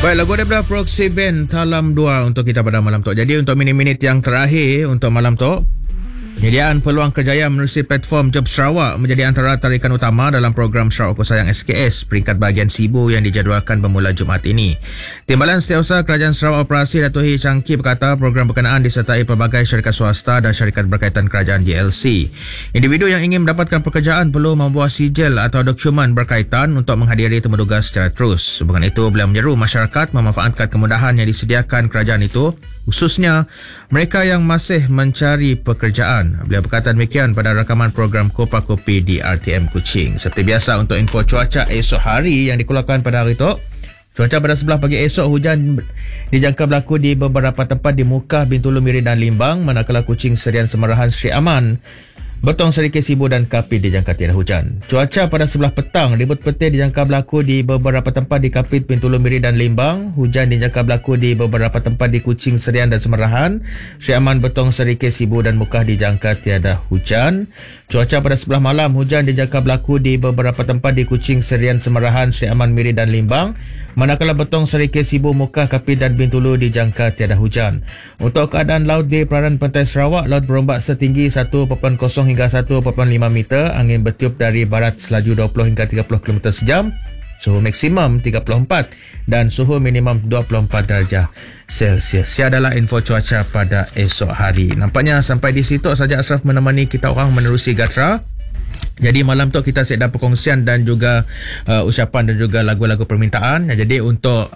Baik, lagu daripada Proxy Band Talam 2 untuk kita pada malam tu. Jadi untuk minit-minit yang terakhir untuk malam tu, penyediaan peluang kerjaya menerusi platform Job Sarawak menjadi antara tarikan utama dalam program Sarawak Aku Sayang SKS peringkat bahagian Sibu yang dijadualkan bermula Jumaat ini. Timbalan Setiausaha Kerajaan Sarawak Operasi Dato' Hei Changki berkata program berkenaan disertai pelbagai syarikat swasta dan syarikat berkaitan kerajaan GLC. Individu yang ingin mendapatkan pekerjaan perlu membuat sijil atau dokumen berkaitan untuk menghadiri temuduga secara terus. Sehubungan itu, beliau menyeru masyarakat memanfaatkan kemudahan yang disediakan kerajaan itu, khususnya mereka yang masih mencari pekerjaan. Beliau berkata demikian pada rakaman program Kopa Kopi di RTM Kuching. Seperti biasa untuk info cuaca esok hari yang dikeluarkan pada hari itu, cuaca pada sebelah pagi esok hujan dijangka berlaku di beberapa tempat di Mukah, Bintulu, Miri dan Limbang, manakala Kuching, Serian, Semarahan, Sri Aman, Betong, Serikit, Sibu dan Kapit dijangka tiada hujan. Cuaca pada sebelah petang, ribut petir dijangka berlaku di beberapa tempat di Kapit, Bintulu, Miri dan Limbang. Hujan dijangka berlaku di beberapa tempat di Kuching, Serian dan Semarahan. Sri Aman, Betong, Serikit, Sibu dan Mukah dijangka tiada hujan. Cuaca pada sebelah malam, hujan dijangka berlaku di beberapa tempat di Kuching, Serian, Semarahan, Sri Aman, Miri dan Limbang. Manakala Betong, Serikit, Sibu, Mukah, Kapit dan Bintulu dijangka tiada hujan. Untuk keadaan laut di perairan pantai Sarawak, laut berombak setinggi 1.0 hingga 1.5 meter, angin bertiup dari barat selaju 20 hingga 30 km sejam, suhu maksimum 34 dan suhu minimum 24 darjah Celsius. Ini adalah info cuaca pada esok hari. Nampaknya sampai di situ saja Ashraf menemani kita orang menerusi Gatra. Jadi malam tu kita siap ada perkongsian dan juga ucapan dan juga lagu-lagu permintaan. Jadi untuk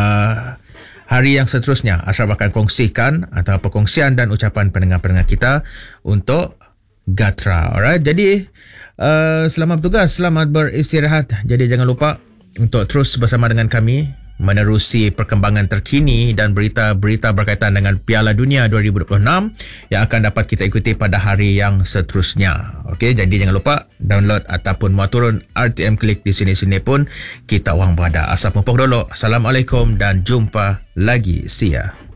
hari yang seterusnya, Ashraf akan kongsikan atau perkongsian dan ucapan pendengar-pendengar kita untuk Gatra. Alright, jadi selamat bertugas, selamat beristirahat. Jadi jangan lupa untuk terus bersama dengan kami menerusi perkembangan terkini dan berita-berita berkaitan dengan Piala Dunia 2026 yang akan dapat kita ikuti pada hari yang seterusnya. Okey, jadi jangan lupa download ataupun mau turun RTM Klik di sini-sini pun kita orang berada. Asal mumpung dulu. Assalamualaikum dan jumpa lagi. See ya.